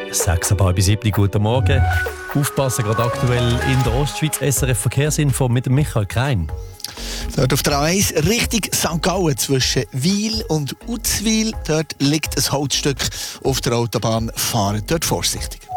6:30, guten Morgen. Aufpassen, gerade aktuell in der Ostschweiz. SRF Verkehrsinfo mit dem Michael Krein. Dort auf der A1 Richtung St. Gallen zwischen Wil und Uzwil. Dort liegt ein Holzstück auf der Autobahn. Fahren dort vorsichtig.